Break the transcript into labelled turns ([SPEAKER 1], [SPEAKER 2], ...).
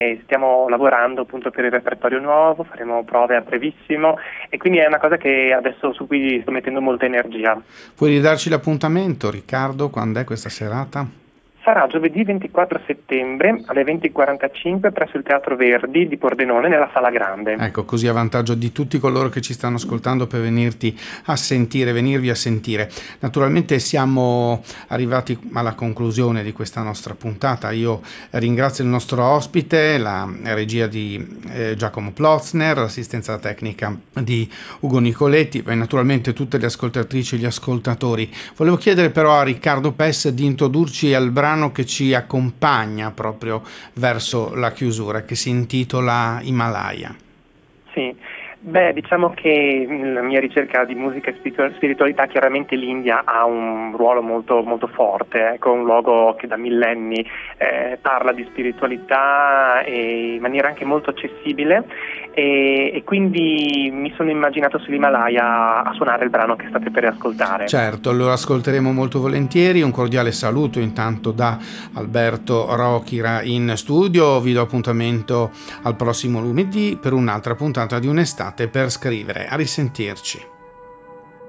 [SPEAKER 1] e stiamo lavorando appunto per il repertorio nuovo, faremo prove a brevissimo e quindi è una cosa che adesso su cui sto mettendo molta energia.
[SPEAKER 2] Puoi ridarci l'appuntamento, Riccardo, quando è questa serata?
[SPEAKER 1] Sarà giovedì 24 settembre alle 20:45 presso il Teatro Verdi di Pordenone nella Sala Grande.
[SPEAKER 2] Ecco, così a vantaggio di tutti coloro che ci stanno ascoltando per venirvi a sentire. Naturalmente siamo arrivati alla conclusione di questa nostra puntata. Io ringrazio il nostro ospite, la regia di Giacomo Plotzner, l'assistenza tecnica di Ugo Nicoletti e naturalmente tutte le ascoltatrici e gli ascoltatori. Volevo chiedere però a Riccardo Pes di introdurci al brano che ci accompagna proprio verso la chiusura, che si intitola Himalaya.
[SPEAKER 1] Sì, beh, diciamo che nella mia ricerca di musica e spiritualità chiaramente l'India ha un ruolo molto, molto forte, ecco, un luogo che da millenni parla di spiritualità in maniera anche molto accessibile e quindi mi sono immaginato sull'Himalaya a suonare il brano che state per ascoltare.
[SPEAKER 2] Certo, allora ascolteremo molto volentieri. Un cordiale saluto intanto da Alberto Rochira in studio. Vi do appuntamento al prossimo lunedì per un'altra puntata di Un'estate per scrivere. A risentirci.